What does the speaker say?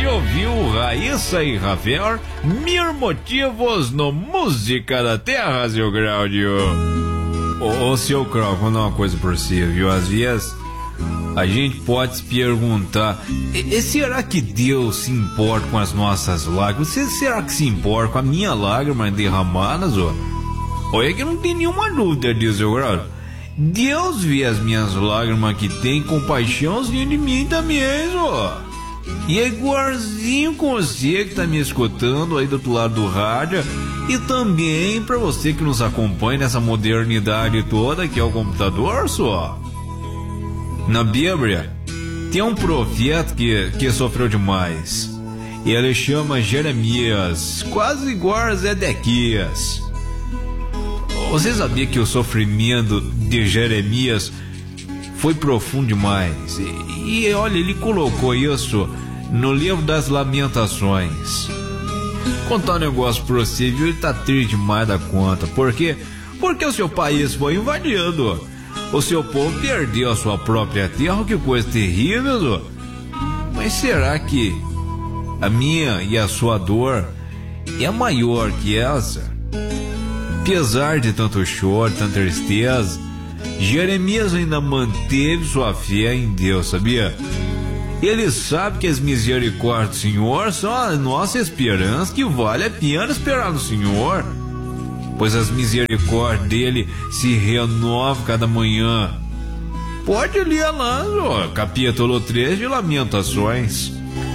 Você ouviu Raíssa e Ravel, Mil Motivos no Música da Terra, seu Cláudio. Ô, seu Cláudio, vou dar uma coisa por você, viu? Às vezes a gente pode se perguntar, será que Deus se importa com as nossas lágrimas? Será que se importa com a minha lágrima derramadas, ó? Olha que não tem nenhuma dúvida disso, seu Cláudio. Deus vê as minhas lágrimas que tem compaixãozinho de mim também, ó. E é igualzinho com você que tá me escutando aí do outro lado do rádio, e também para você que nos acompanha nessa modernidade toda que é o computador, só. Na Bíblia tem um profeta que sofreu demais. Ele chama Jeremias, quase igual a Zedequias. Você sabia que o sofrimento de Jeremias foi profundo demais? E olha, ele colocou isso no livro das Lamentações. Contar um negócio pra você, viu? Ele tá triste demais da conta. Por quê? Porque o seu país foi invadido. O seu povo perdeu a sua própria terra. Que coisa terrível. Mas será que a minha e a sua dor é maior que essa? Apesar de tanto choro, tanta tristeza, Jeremias ainda manteve sua fé em Deus, sabia? Ele sabe que as misericórdias do Senhor são a nossa esperança, que vale a pena esperar no Senhor, pois as misericórdias dele se renovam cada manhã. Pode ler lá, ó, capítulo 3 de Lamentações.